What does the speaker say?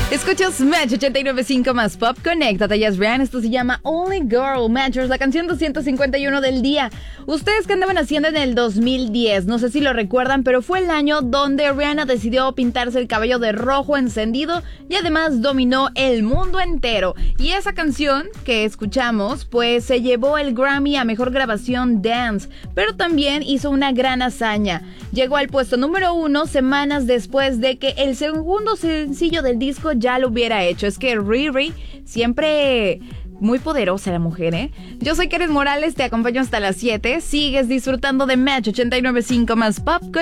Escuchas Match 89.5 más Pop. Conéctate, ya es Brian. Esto se llama Only Girl. Matchers, la canción 251 del día. Ustedes que andaban haciendo en el 2010, no sé si lo recuerdan, pero fue el año donde Rihanna decidió pintarse el cabello de rojo encendido y además dominó el mundo entero. Y esa canción que escuchamos, pues se llevó el Grammy a Mejor Grabación Dance, pero también hizo una gran hazaña. Llegó al puesto número 1 semanas después de que el segundo sencillo del disco ya lo hubiera hecho. Es que Riri siempre muy poderosa la mujer, ¿eh? Yo soy Karen Morales, te acompaño hasta las 7. Sigues disfrutando de Match 89.5 más Pop.